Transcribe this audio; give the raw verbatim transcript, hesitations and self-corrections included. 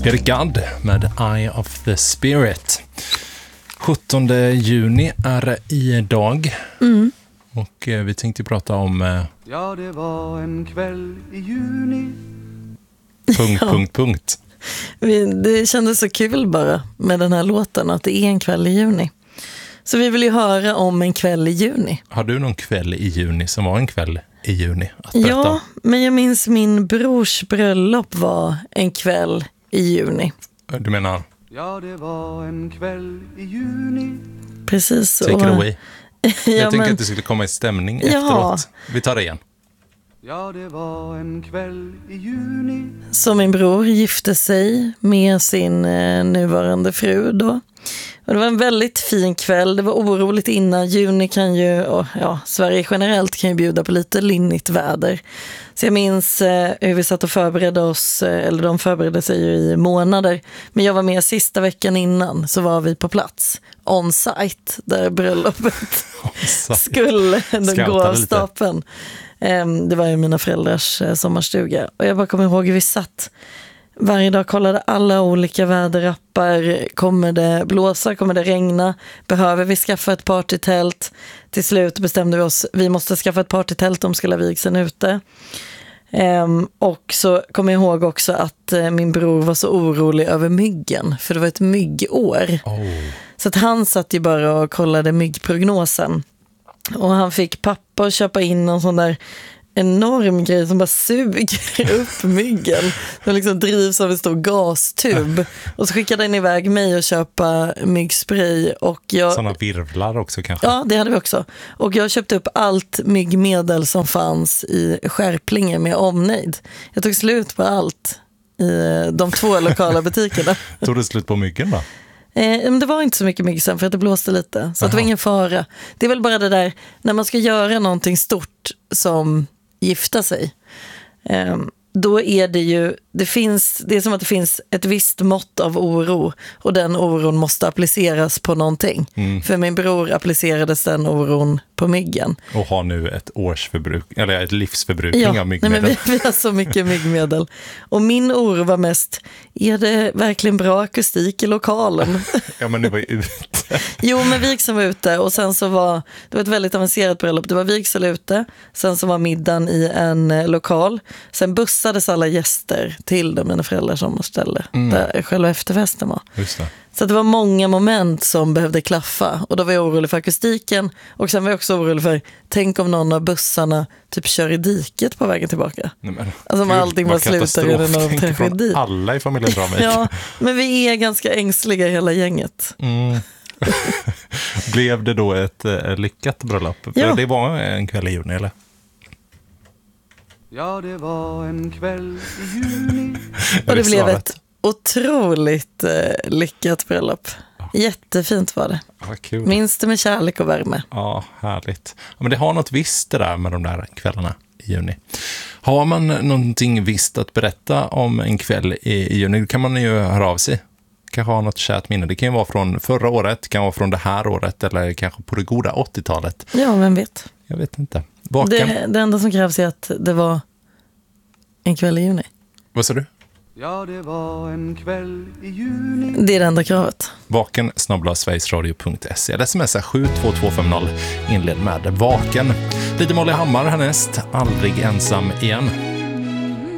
Peter Gadd med Eye of the Spirit. sjuttonde juni är idag. Mm. Och eh, vi tänkte prata om... Eh, ja, det var en kväll i juni. Punkt, ja. punkt, punkt. Vi, det kändes så kul bara med den här låten att det är en kväll i juni. Så vi vill ju höra om en kväll i juni. Har du någon kväll i juni som var en kväll i juni att berätta? Ja, men jag minns min brors bröllop var en kväll i juni. Du menar? Ja, det var en kväll i juni. Precis. Take och, it away. ja, jag tänker men, att det skulle komma i stämning ja. efteråt. Vi tar det igen. Ja, det var en kväll i juni. Så min bror gifte sig med sin eh, nuvarande fru då. Och det var en väldigt fin kväll. Det var oroligt innan. Juni kan ju, och ja, Sverige generellt kan ju bjuda på lite linnigt väder. Så jag minns eh, hur vi satt och förberedde oss, eh, eller de förberedde sig ju i månader. Men jag var med sista veckan innan, så var vi på plats, on site, där bröllopet skulle gå av stapeln. Eh, det var ju mina föräldrars eh, sommarstuga. Och jag bara kommer ihåg hur vi satt varje dag, kollade alla olika väderappar. Kommer det blåsa? Kommer det regna? Behöver vi skaffa ett partytält? Till slut bestämde vi oss, vi måste skaffa ett partytält om skulle ha vigseln ute. Um, och så kommer jag ihåg också att uh, min bror var så orolig över myggen. För det var ett myggår. Oh. Så att han satt ju bara och kollade myggprognosen. Och han fick pappa att köpa in någon sån där enorm grej som bara suger upp myggen. Den liksom drivs av en stor gastub. Och så skickade den iväg mig att köpa myggspray. Och jag... Sådana virvlar också kanske? Ja, det hade vi också. Och jag köpte upp allt myggmedel som fanns i Skärplinge med omnejd. Jag tog slut på allt i de två lokala butikerna. Tog du slut på myggen då? Eh, men det var inte så mycket mygg sen för att det blåste lite. Så att det var ingen fara. Det är väl bara det där, när man ska göra någonting stort som gifta sig. Eh, då är det ju, det finns, det är som att det finns ett visst mått av oro. Och den oron måste appliceras på någonting. Mm. För min bror applicerades den oron på myggen. Och har nu ett årsförbruk, eller ett livsförbrukning ja, av myggmedel. Nej, men vi, vi har så mycket myggmedel. Och min oro var mest, är det verkligen bra akustik i lokalen? Ja, men det var ju ute. Jo, men vigseln var ute och sen så var, det var ett väldigt avancerat bröllop. Det var vigsel ute, sen så var middagen i en lokal. Sen bussades alla gäster till de mina föräldrar sommarställe, mm. där själva efterfesten var. Just det. Så det var många moment som behövde klaffa. Och då var jag orolig för akustiken. Och sen var jag också orolig för, tänk om någon av bussarna typ kör i diket på vägen tillbaka. Nej, men, alltså om allting var slutar i den av tragedi. Alla i familjen drar mig. Ja, men vi är ganska ängsliga hela gänget. Mm. Blev det då ett äh, lyckat bröllop? Ja. För det var en kväll i juni, eller? Ja, det var en kväll i juni. Och det blev ett otroligt eh, lyckat bröllop. Ja. Jättefint var det. Ja, kul. Minns det med kärlek och värme. Ja, härligt. Ja, men det har något visst det där med de där kvällarna i juni. Har man någonting visst att berätta om en kväll i, i juni, kan man ju höra av sig. Kanske ha något kärt minne. Det kan ju vara från förra året, det kan vara från det här året eller kanske på det goda åttiotalet. Ja, vem vet. Jag vet inte. Vaken. Det, det enda som krävs är att det var en kväll i juni. Vad sa du? Ja, det var en kväll i juni. Det är det enda kravet. Vaken snabel-a sverigesradio punkt se eller smsa sju två två fem noll. Inled med Vaken. Lite Molly Hammar härnäst. Aldrig ensam igen.